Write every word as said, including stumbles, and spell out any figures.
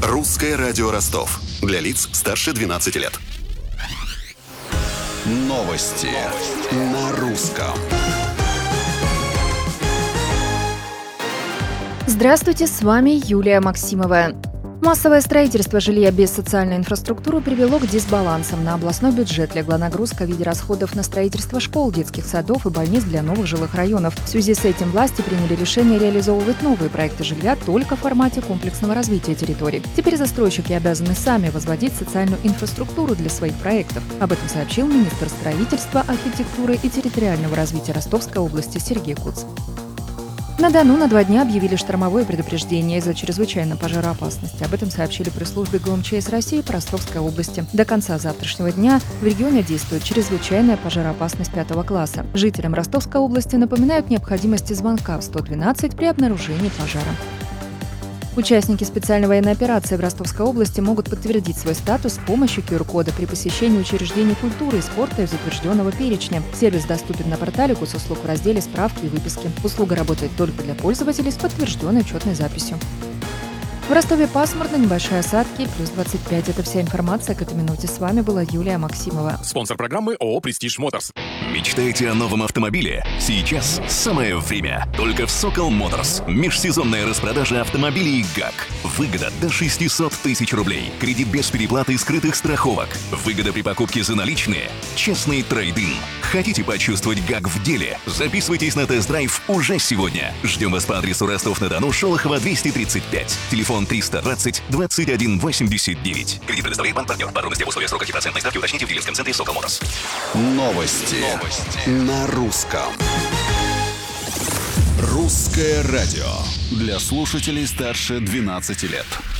Русское радио Ростов. Для лиц старше двенадцати лет. Новости на русском. Здравствуйте, с вами Юлия Максимова. Массовое строительство жилья без социальной инфраструктуры привело к дисбалансам. На областной бюджет легла нагрузка в виде расходов на строительство школ, детских садов и больниц для новых жилых районов. В связи с этим власти приняли решение реализовывать новые проекты жилья только в формате комплексного развития территорий. Теперь застройщики обязаны сами возводить социальную инфраструктуру для своих проектов. Об этом сообщил министр строительства, архитектуры и территориального развития Ростовской области Сергей Куц. На Дону на два дня объявили штормовое предупреждение из-за чрезвычайной пожароопасности. Об этом сообщили пресс-службе ГУМЧС России по Ростовской области. До конца завтрашнего дня в регионе действует чрезвычайная пожароопасность пятого класса. Жителям Ростовской области напоминают необходимости звонка в сто двенадцать при обнаружении пожара. Участники специальной военной операции в Ростовской области могут подтвердить свой статус с помощью ку эр кода при посещении учреждений культуры и спорта из утвержденного перечня. Сервис доступен на портале госуслуг в разделе «Справки и выписки». Услуга работает только для пользователей с подтвержденной учетной записью. В Ростове пасмурно, небольшие осадки, плюс двадцать пять. Это вся информация к этой минуте. С вами была Юлия Максимова. Спонсор программы ООО «Престиж Моторс». Мечтаете о новом автомобиле? Сейчас самое время. Только в Сокол Моторс. Межсезонная распродажа автомобилей ГАК. Выгода до шестьсот тысяч рублей. Кредит без переплаты и скрытых страховок. Выгода при покупке за наличные. Честный трейд-ин. Хотите почувствовать ГАК в деле? Записывайтесь на тест-драйв уже сегодня. Ждем вас по адресу Ростов-на-Дону, Шолохова, двести тридцать пять. Телефон триста двадцать двадцать один восемьдесят девять. Кредит предоставляет банк-партнер. Подробности в условиях срока и процентной ставки уточните в дилерском центре Сокол Моторс. Новости. Новости на русском. Русское радио для слушателей старше двенадцати лет.